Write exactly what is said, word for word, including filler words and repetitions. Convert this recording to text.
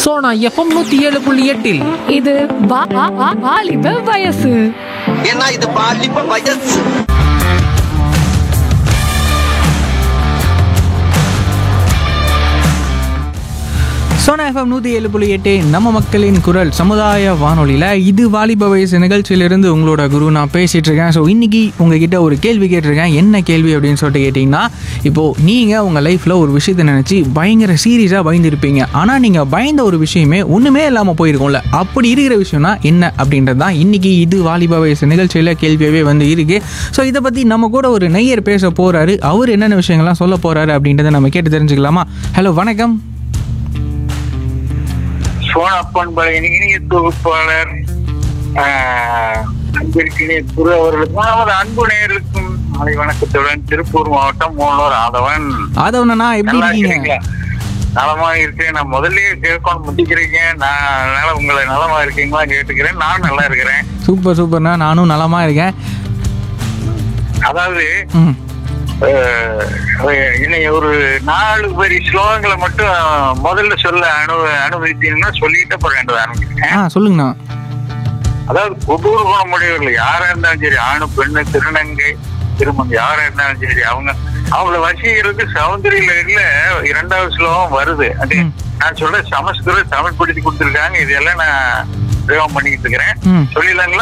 Sona FM நூத்தி ஏழு புள்ளி எட்டில் இது வா- வா- வா- வாலிப வயசு. ஏன்னா இது பாலிப்ப வயசு. சோனா எஃப்எம் நூற்றி ஏழு புள்ளி எட்டு நம்ம மக்களின் குரல் சமுதாய வானொலியில் இது வாலிப வயசு நிகழ்ச்சியிலிருந்து உங்களோட குரு நான் பேசிகிட்டு இருக்கேன். ஸோ இன்றைக்கி உங்ககிட்ட ஒரு கேள்வி கேட்டிருக்கேன். என்ன கேள்வி அப்படின்னு சொல்லிட்டு கேட்டிங்கன்னா, இப்போது நீங்கள் உங்கள் லைஃப்பில் ஒரு விஷயத்தை நினச்சி பயங்கர சீரியஸாக பயந்துருப்பீங்க. ஆனால் நீங்கள் பயந்த ஒரு விஷயமே ஒன்றுமே இல்லாமல் போயிருக்கோம்ல, அப்படி இருக்கிற விஷயம்னா என்ன அப்படின்றது தான் இன்றைக்கி இது வாலிப வயசு நிகழ்ச்சியில் கேள்வியாகவே வந்து இருக்குது. ஸோ இதை பற்றி நம்ம கூட ஒரு நெய்யர் பேச போகிறாரு. அவர் என்னென்ன விஷயங்கள்லாம் சொல்ல போகிறாரு அப்படின்றத நம்ம கேட்டு தெரிஞ்சுக்கலாமா? ஹலோ, வணக்கம். சோனப்பன் இனிய தொகுப்பாளர் அன்பிற்கினிய குரு அவர்களுக்கும் நமது அன்பு நேயர்களுக்கும் மாலை வணக்கத்துடன் திருப்பூர் மாவட்டம் மூலூர் ஆதவன். ஆதவனா, எப்படி நல்லா இருக்கீங்க? இருக்கீங்களா? நலமா இருக்கேன். நான் முதல்லயே கேட்கணும் முடிக்கிறீங்க. நான் அதனால உங்களை நலமா இருக்கீங்களா கேட்டுக்கிறேன். நான் நல்லா இருக்கிறேன். சூப்பர் சூப்பர்ண்ணா, நானும் நலமா இருக்கேன். அதாவது ம் இன்னைக்கு ஒரு நாலு வரி ஸ்லோகங்களை மட்டும் முதல்ல சொல்ல அனு அனுமதித்தீங்கன்னா சொல்லிட்டு அப்புறம் ரெண்டு ஆரம்பிக்கிறேன். ஆ சொல்லுங்கண்ணா. அதாவது கொடூர குணமுடையவர்கள் யாரா இருந்தாலும் சரி, ஆணு பெண்ணு திருநங்கை திருமணம் யாரா இருந்தாலும் சரி, அவங்க அவங்கள வசீகருக்கு சௌந்தரியில இரண்டாவது ஸ்லோகம் வருது. அது நான் சொல்ற சமஸ்கிருத தமிழ் படுத்தி கொடுத்துருக்காங்க. இதெல்லாம் நான் பிரயோகம் பண்ணிக்கிட்டு இருக்கிறேன். ம் சொல்லிடலாங்களா?